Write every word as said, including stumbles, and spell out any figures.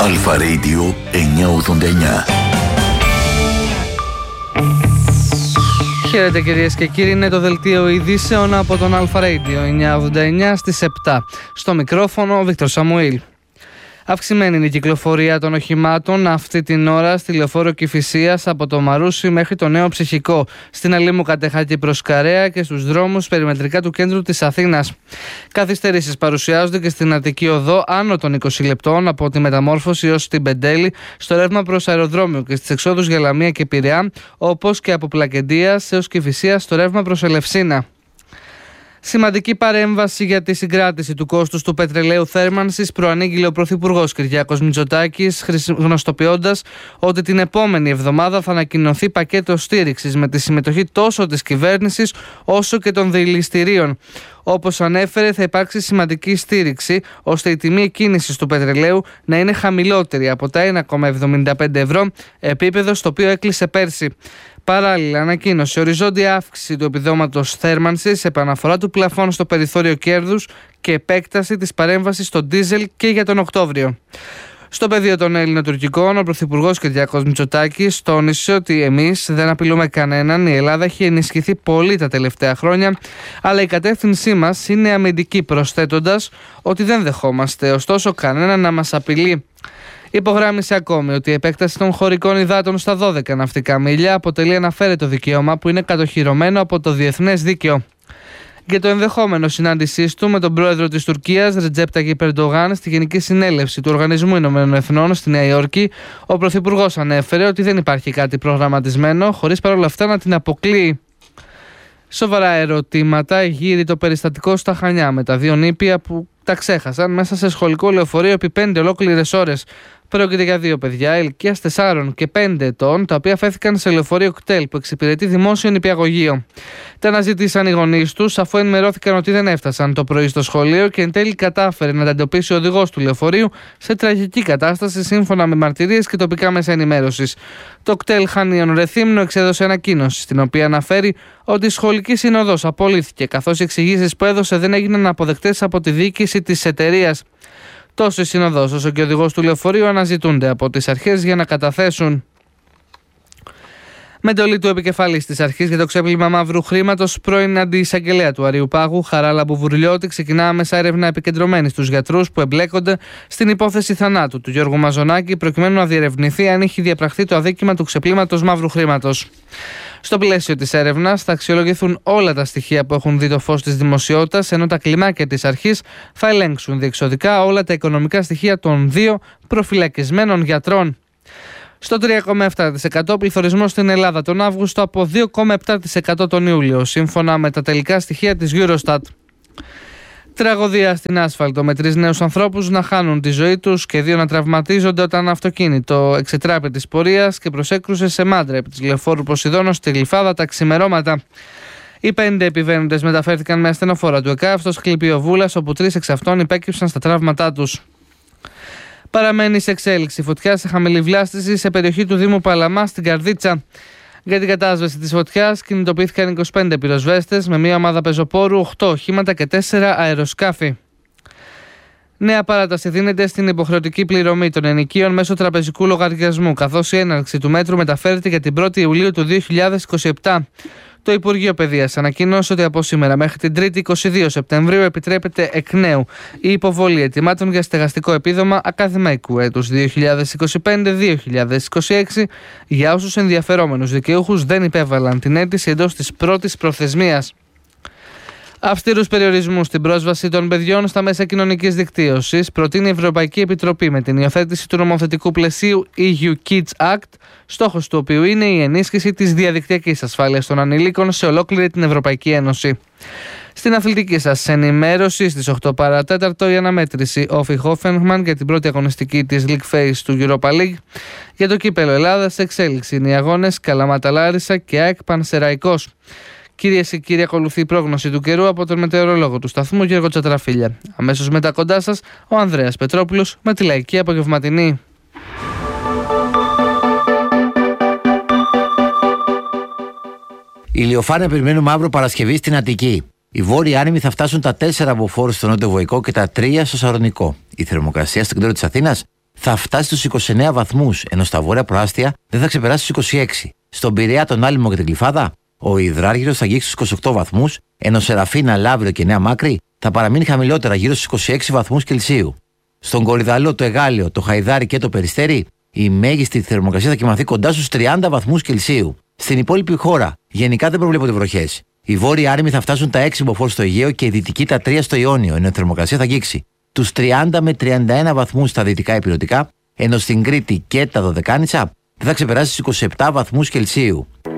Αλφα Radio εννιακόσια ογδόντα εννιά. Χαίρετε κυρίες και κύριοι, είναι το δελτίο ειδήσεων από τον Αλφα Radio εννιακόσια ογδόντα εννιά στις επτά. Στο μικρόφωνο ο Βίκτορ Σαμουήλ. Αυξημένη είναι η κυκλοφορία των οχημάτων αυτή την ώρα στη λεωφόρο Κηφισίας από το Μαρούσι μέχρι το Νέο Ψυχικό, στην Αλήμου Κατεχάκη προς Καρέα και στους δρόμους περιμετρικά του κέντρου της Αθήνας. Καθυστερήσεις παρουσιάζονται και στην Αττική Οδό άνω των είκοσι λεπτών από τη Μεταμόρφωση ως την Πεντέλη, στο ρεύμα προς αεροδρόμιο και στις εξόδους για Λαμία και Πειραιά, όπως και από Πλακεντίας έως Κηφισίας στο ρεύμα προς Ελευσίνα. Σημαντική παρέμβαση για τη συγκράτηση του κόστους του πετρελαίου θέρμανσης προανήγγειλε ο Πρωθυπουργός Κυριάκος Μητσοτάκης, γνωστοποιώντας ότι την επόμενη εβδομάδα θα ανακοινωθεί πακέτο στήριξης με τη συμμετοχή τόσο της κυβέρνησης όσο και των δηληστηρίων. Όπως ανέφερε, θα υπάρξει σημαντική στήριξη ώστε η τιμή εκκίνησης του πετρελαίου να είναι χαμηλότερη από τα ένα κόμμα εβδομήντα πέντε ευρώ, επίπεδο στο οποίο έκλεισε πέρσι. Παράλληλα, ανακοίνωσε οριζόντια αύξηση του επιδόματος θέρμανσης, επαναφορά του πλαφών στο περιθώριο κέρδους και επέκταση της παρέμβασης στο ντίζελ και για τον Οκτώβριο. Στο πεδίο των Ελληνοτουρκικών, ο Πρωθυπουργός Κυριάκος Μητσοτάκης τόνισε ότι εμείς δεν απειλούμε κανέναν. Η Ελλάδα έχει ενισχυθεί πολύ τα τελευταία χρόνια, αλλά η κατεύθυνσή μας είναι αμυντική, προσθέτοντας ότι δεν δεχόμαστε ωστόσο κανέναν να μας απειλεί. Υπογράμμισε ακόμη ότι η επέκταση των χωρικών υδάτων στα δώδεκα ναυτικά μίλια αποτελεί αναφέρετο δικαίωμα που είναι κατοχυρωμένο από το διεθνές δίκαιο. Για το ενδεχόμενο συνάντησής του με τον πρόεδρο της Τουρκίας, Ρετζέπ Ταγιπ Ερντογάν, στη Γενική Συνέλευση του Οργανισμού Ηνωμένων Εθνών στη Νέα Υόρκη, ο Πρωθυπουργός ανέφερε ότι δεν υπάρχει κάτι προγραμματισμένο, χωρίς παρόλα αυτά να την αποκλείει. Σοβαρά ερωτήματα γύρει το περιστατικό στα Χανιά με τα δύο νήπια που τα ξέχασαν μέσα σε σχολικό λεωφορείο επί πέντε ολόκληρες ώρες. Πρόκειται για δύο παιδιά ηλικίας τεσσάρων και πέντε ετών, τα οποία φέθηκαν σε λεωφορείο κτέλ που εξυπηρετεί δημόσιο νηπιαγωγείο. Τα αναζήτησαν οι γονείς τους, αφού ενημερώθηκαν ότι δεν έφτασαν το πρωί στο σχολείο και εν τέλει κατάφερε να τα εντοπίσει ο οδηγός του λεωφορείου σε τραγική κατάσταση, σύμφωνα με μαρτυρίες και τοπικά μέσα ενημέρωσης. Το κτέλ Χανίων Ρεθύμνου εξέδωσε ανακοίνωση, στην οποία αναφέρει ότι η σχολική συνοδός απολύθηκε, καθώς οι εξηγήσεις που έδωσε δεν έγιναν αποδεκτές από τη διοίκηση της εταιρείας. Τόσο η συνοδός όσο και ο οδηγός του λεωφορείου αναζητούνται από τις αρχές για να καταθέσουν. Με εντολή του επικεφαλής της αρχής για το ξέπλυμα μαύρου χρήματος, πρώην αντιεισαγγελέα του Αριουπάγου, Χαράλα Μπουβουρλιώτη, ξεκινά άμεσα έρευνα επικεντρωμένη στους γιατρούς που εμπλέκονται στην υπόθεση θανάτου του Γιώργου Μαζονάκη, προκειμένου να διερευνηθεί αν έχει διαπραχθεί το αδίκημα του ξεπλύματος μαύρου χρήματος. Στο πλαίσιο της έρευνας θα αξιολογηθούν όλα τα στοιχεία που έχουν δει το φως της δημοσιότητας, ενώ τα κλιμάκια της αρχής θα ελέγξουν διεξοδικά όλα τα οικονομικά στοιχεία των δύο προφυλακισμένων γιατρών. Στο τρία κόμμα επτά τοις εκατό πληθωρισμός στην Ελλάδα τον Αύγουστο από δύο κόμμα επτά τοις εκατό τον Ιούλιο, σύμφωνα με τα τελικά στοιχεία της Eurostat. Τραγωδία στην άσφαλτο με τρεις νέους ανθρώπους να χάνουν τη ζωή τους και δύο να τραυματίζονται όταν ένα αυτοκίνητο εξετράπη της πορείας και προσέκρουσε σε μάντρα επί της λεωφόρου Ποσειδώνος στη Γλυφάδα τα ξημερώματα. Οι πέντε επιβαίνοντες μεταφέρθηκαν με ασθενοφόρα του ΕΚΑΒ στο Σκληπείο Βούλας, όπου τρεις εξ αυτών υπέκυψαν στα τραύματά τους. Παραμένει σε εξέλιξη φωτιά σε χαμηλή βλάστηση σε περιοχή του Δήμου Παλαμά στην Καρδίτσα. Για την κατάσβεση της φωτιάς κινητοποιήθηκαν είκοσι πέντε πυροσβέστες με μία ομάδα πεζοπόρου, οκτώ οχήματα και τέσσερα αεροσκάφη. Νέα παράταση δίνεται στην υποχρεωτική πληρωμή των ενοικίων μέσω τραπεζικού λογαριασμού, καθώς η έναρξη του μέτρου μεταφέρεται για την πρώτη Ιουλίου του δύο χιλιάδες είκοσι επτά. Το Υπουργείο Παιδείας ανακοίνωσε ότι από σήμερα μέχρι την τρίτη εικοστή δεύτερη Σεπτεμβρίου επιτρέπεται εκ νέου η υποβολή αιτημάτων για στεγαστικό επίδομα ακαδημαϊκού έτους δύο χιλιάδες είκοσι πέντε δύο χιλιάδες είκοσι έξι για όσους ενδιαφερόμενους δικαιούχους δεν υπέβαλαν την αίτηση εντός της πρώτης προθεσμίας. Αυστηρούς περιορισμούς στην πρόσβαση των παιδιών στα μέσα κοινωνικής δικτύωσης προτείνει η Ευρωπαϊκή Επιτροπή με την υιοθέτηση του νομοθετικού πλαισίου ι γιου Kids Act, στόχος του οποίου είναι η ενίσχυση της διαδικτυακής ασφάλειας των ανηλίκων σε ολόκληρη την Ευρωπαϊκή Ένωση. Στην αθλητική σας ενημέρωση, στις οκτώ παρά τέταρτο η αναμέτρηση Όφι Χόφενχμαν για την πρώτη αγωνιστική της League Phase του Europa League. Για το κύπελλο Ελλάδας εξέλιξη είναι οι αγώνες Καλαμάτα Λάρισα και ΑΕΚ Πανσεραϊκός. Κυρίες και κύριοι, ακολουθεί η πρόγνωση του καιρού από τον μετεωρολόγο του σταθμού Γιώργο Τσατραφίλια. Αμέσως μετά κοντά σας ο Ανδρέας Πετρόπουλος με τη λαϊκή απογευματινή. Ηλιοφάνεια περιμένουν μαύρο Παρασκευή στην Αττική. Οι βόρειοι άνεμοι θα φτάσουν τα τέσσερα από φόρους στο νότιο Βοϊκό και τα τρία στο Σαρονικό. Η θερμοκρασία στο κέντρο της Αθήνας θα φτάσει στους είκοσι εννέα βαθμούς, ενώ στα βόρεια προάστια δεν θα ξεπεράσει τους είκοσι έξι. Στον Πειραιά, τον Άλυμο και την Γλυφάδα, ο υδράργυρος θα αγγίξει στους είκοσι οκτώ βαθμούς, ενώ Σεραφίνα, Λαύριο και Νέα Μάκρη θα παραμείνει χαμηλότερα γύρω στους είκοσι έξι βαθμούς Κελσίου. Στον Κορυδαλό, το Εγάλεο, το Χαϊδάρι και το Περιστέρι, η μέγιστη θερμοκρασία θα κυμανθεί κοντά στους τριάντα βαθμούς Κελσίου. Στην υπόλοιπη χώρα, γενικά δεν προβλέπονται βροχές. Οι βόρειοι άρημοι θα φτάσουν τα έξι μποφόρ στο Αιγαίο και οι δυτικοί τα τρία στο Ιόνιο, ενώ η θερμοκρασία θα αγγίξει τους τριάντα με τριάντα ένα βαθμούς στα δυτικά ηπειρωτικά, ενώ στην Κρήτη και τα Δωδεκάνησα δεν θα ξεπεράσει τους είκοσι επτά βαθμούς Κελσίου.